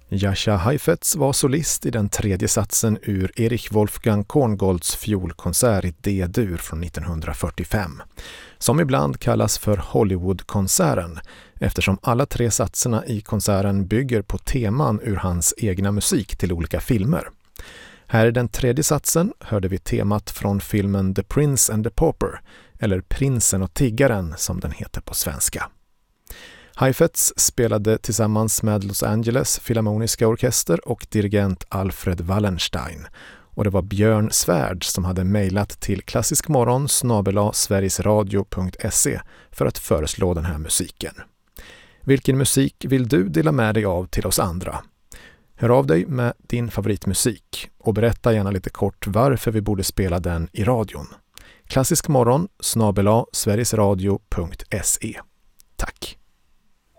Jascha Heifetz var solist i den tredje satsen ur Erich Wolfgang Korngolds fiolkonsert i D-dur från 1945, som ibland kallas för Hollywoodkonserten, eftersom alla tre satserna i konserten bygger på teman ur hans egna musik till olika filmer. Här i den tredje satsen hörde vi temat från filmen The Prince and the Pauper, eller Prinsen och tiggaren som den heter på svenska. Heifetz spelade tillsammans med Los Angeles Philharmoniska orkester och dirigent Alfred Wallenstein. Och det var Björn Svärd som hade mejlat till klassiskmorgon@sverigesradio.se för att föreslå den här musiken. Vilken musik vill du dela med dig av till oss andra? Hör av dig med din favoritmusik och berätta gärna lite kort varför vi borde spela den i radion. klassiskmorgon@sverigesradio.se. Tack!